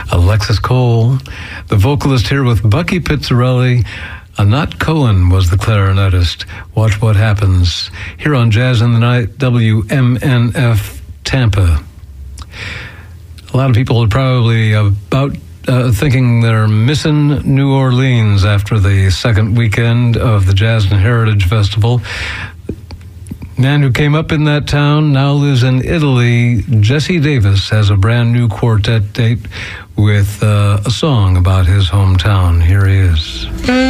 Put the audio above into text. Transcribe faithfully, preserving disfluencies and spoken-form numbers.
Alexis Cole, the vocalist here with Bucky Pizzarelli. Anat Cohen was the clarinetist. Watch what happens here on Jazz in the Night, W M N F Tampa. A lot of people are probably about uh, thinking they're missing New Orleans after the second weekend of the Jazz and Heritage Festival. Man who came up in that town now lives in Italy. Jesse Davis has a brand new quartet date with uh, a song about his hometown. Here he is.